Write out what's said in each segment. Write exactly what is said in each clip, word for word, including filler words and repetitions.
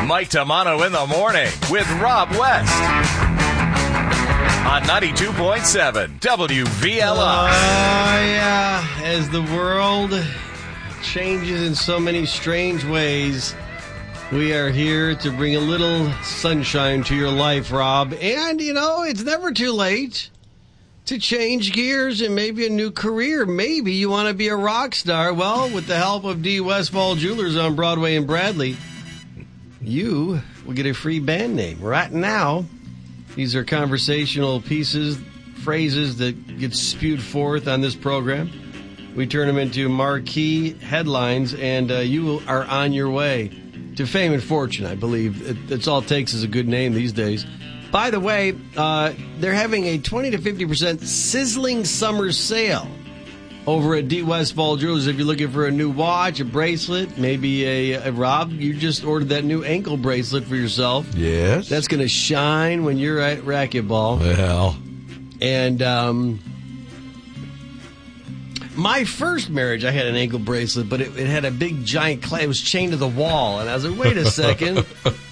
Mike Tamano in the morning with Rob West on ninety-two point seven W V L I. Oh, yeah. As the world changes in so many strange ways, we are here to bring a little sunshine to your life, Rob. And, you know, it's never too late to change gears and maybe a new career. Maybe you want to be a rock star. Well, with the help of D. Westfall Jewelers on Broadway and Bradley, you will get a free band name right now. These are conversational pieces, phrases that get spewed forth on this program. We turn them into marquee headlines, and uh, you are on your way to fame and fortune, I believe. It, that's all it takes is a good name these days. By the way, uh, they're having a twenty to fifty percent sizzling summer sale over at D. Westfall Jewelers. If you're looking for a new watch, a bracelet, maybe a, a Rob, you just ordered that new ankle bracelet for yourself. Yes. That's going to shine when you're at racquetball. Well. And um, my first marriage, I had an ankle bracelet, but it, it had a big giant clay. It was chained to the wall. And I was like, wait a second.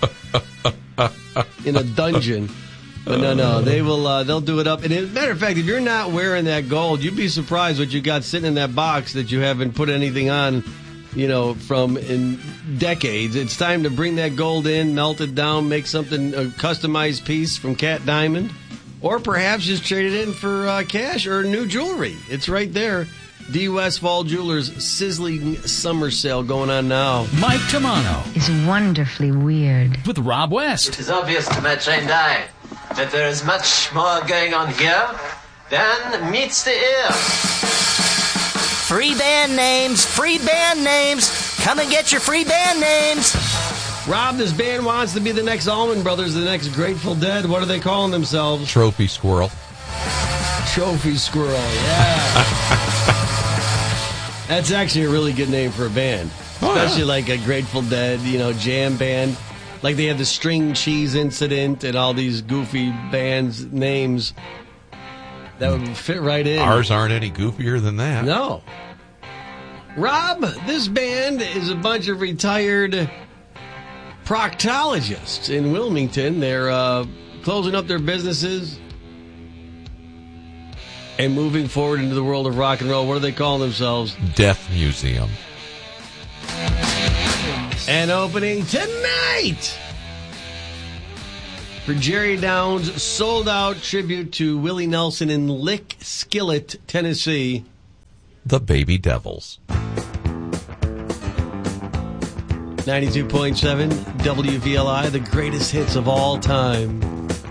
In a dungeon. But no, no, they will. Uh, they'll do it up. And as a matter of fact, if you're not wearing that gold, you'd be surprised what you got sitting in that box that you haven't put anything on, you know, from in decades. It's time to bring that gold in, melt it down, make something a customized piece from Cat Diamond, or perhaps just trade it in for uh, cash or new jewelry. It's right there. D. Westfall Jewelers sizzling summer sale going on now. Mike Tamano is wonderfully weird with Rob West. It is obvious to my trained eye that there is much more going on here than meets the ear. Free band names, free band names. Come and get your free band names. Rob, this band wants to be the next Allman Brothers, the next Grateful Dead. What are they calling themselves? Trophy Squirrel. Trophy Squirrel, yeah. That's actually a really good name for a band. Especially oh, yeah. like a Grateful Dead, you know, jam band. Like they had the String Cheese Incident and all these goofy bands' names. That would fit right in. Ours aren't any goofier than that. No. Rob, this band is a bunch of retired proctologists in Wilmington. They're uh, closing up their businesses and moving forward into the world of rock and roll. What do they call themselves? Death Museum. And opening tonight for Jerry Downs' sold-out tribute to Willie Nelson in Lick Skillet, Tennessee. The Baby Devils. ninety-two point seven W V L I, the greatest hits of all time.